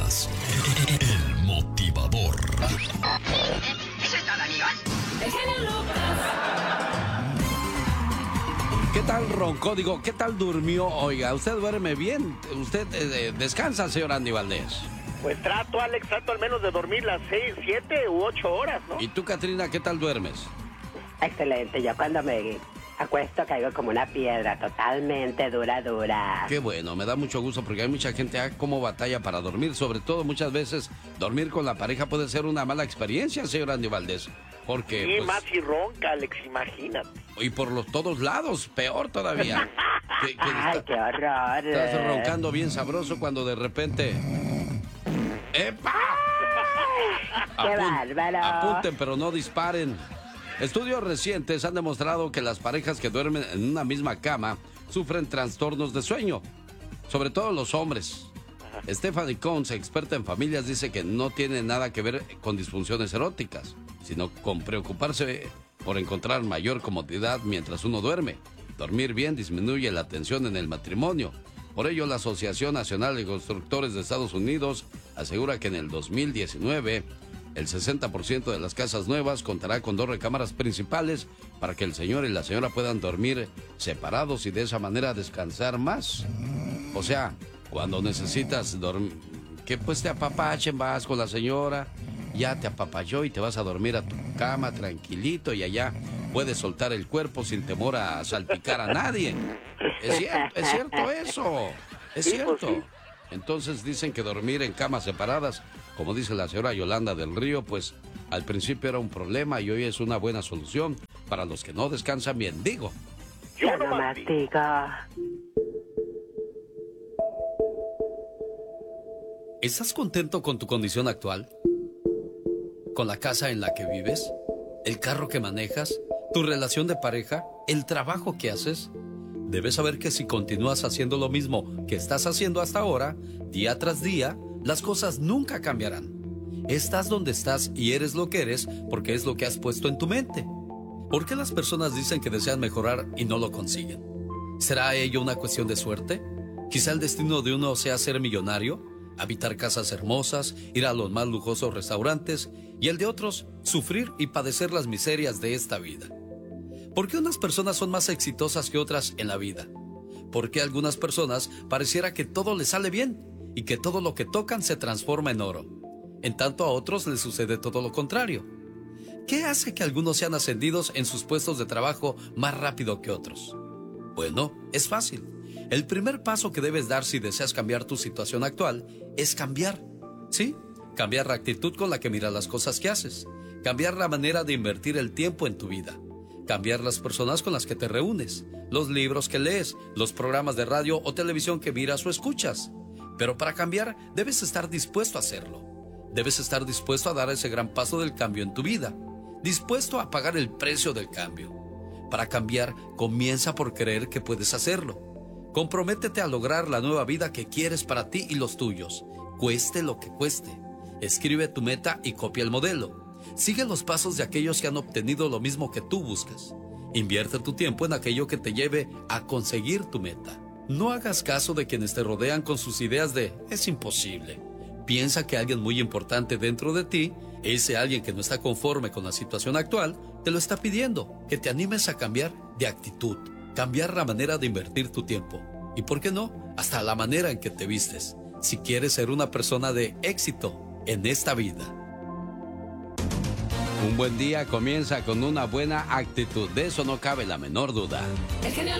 más. El motivador. ¿Eso es todo, amigos? ¡El genio Lucas! ¿Qué tal roncó? Digo, ¿qué tal durmió? Oiga, ¿usted duerme bien? ¿Usted descansa, señor Andy Valdés? Pues trato, Alex, trato al menos de dormir las 6, 7 u 8 horas, ¿no? ¿Y tú, Catrina, qué tal duermes? Excelente, yo cuando me acuesto caigo como una piedra, totalmente dura. Qué bueno, me da mucho gusto porque hay mucha gente como batalla para dormir. Sobre todo, muchas veces, dormir con la pareja puede ser una mala experiencia, señor Andy Valdés. Porque, Sí, pues, más si ronca, Alex, imagínate. y por todos lados, peor todavía. ¡Ay, qué horror! Estás roncando bien sabroso cuando de repente... ¡Epa! ¡Qué bárbaro! Apunten, pero no disparen. Estudios recientes han demostrado que las parejas que duermen en una misma cama sufren trastornos de sueño, sobre todo los hombres. Stephanie Combs, experta en familias, dice que no tiene nada que ver con disfunciones eróticas, sino con preocuparse por encontrar mayor comodidad mientras uno duerme. Dormir bien disminuye la tensión en el matrimonio. Por ello, la Asociación Nacional de Constructores de Estados Unidos asegura que en el 2019 el 60% de las casas nuevas contará con 2 recámaras principales para que el señor y la señora puedan dormir separados y de esa manera descansar más. O sea, cuando necesitas dormir, que pues te apapachen, vas con la señora, ya te apapachó y te vas a dormir a tu cama tranquilito y allá puedes soltar el cuerpo sin temor a salpicar a nadie. Es cierto eso, es Sí, cierto. pues sí. Entonces dicen que dormir en camas separadas, como dice la señora Yolanda del Río, pues al principio era un problema y hoy es una buena solución para los que no descansan bien, digo. Yo no mastico. ¿Estás contento con tu condición actual? ¿Con la casa en la que vives? ¿El carro que manejas? ¿Tu relación de pareja? ¿El trabajo que haces? Debes saber que si continúas haciendo lo mismo que estás haciendo hasta ahora, día tras día, las cosas nunca cambiarán. Estás donde estás y eres lo que eres porque es lo que has puesto en tu mente. ¿Por qué las personas dicen que desean mejorar y no lo consiguen? ¿Será ello una cuestión de suerte? Quizá el destino de uno sea ser millonario, habitar casas hermosas, ir a los más lujosos restaurantes, y el de otros, sufrir y padecer las miserias de esta vida. ¿Por qué unas personas son más exitosas que otras en la vida? ¿Por qué a algunas personas pareciera que todo les sale bien y que todo lo que tocan se transforma en oro? En tanto a otros les sucede todo lo contrario. ¿Qué hace que algunos sean ascendidos en sus puestos de trabajo más rápido que otros? Bueno, es fácil. El primer paso que debes dar si deseas cambiar tu situación actual es cambiar. ¿Sí? Cambiar la actitud con la que miras las cosas que haces. Cambiar la manera de invertir el tiempo en tu vida. Cambiar las personas con las que te reúnes, los libros que lees, los programas de radio o televisión que miras o escuchas. Pero para cambiar, debes estar dispuesto a hacerlo. Debes estar dispuesto a dar ese gran paso del cambio en tu vida. Dispuesto a pagar el precio del cambio. Para cambiar, comienza por creer que puedes hacerlo. Comprométete a lograr la nueva vida que quieres para ti y los tuyos, cueste lo que cueste. Escribe tu meta y copia el modelo. Sigue los pasos de aquellos que han obtenido lo mismo que tú buscas. Invierte tu tiempo en aquello que te lleve a conseguir tu meta. No hagas caso de quienes te rodean con sus ideas de "es imposible". Piensa que alguien muy importante dentro de ti, ese alguien que no está conforme con la situación actual, te lo está pidiendo, que te animes a cambiar de actitud, cambiar la manera de invertir tu tiempo. Y por qué no, hasta la manera en que te vistes, si quieres ser una persona de éxito en esta vida. Un buen día comienza con una buena actitud, de eso no cabe la menor duda. El genio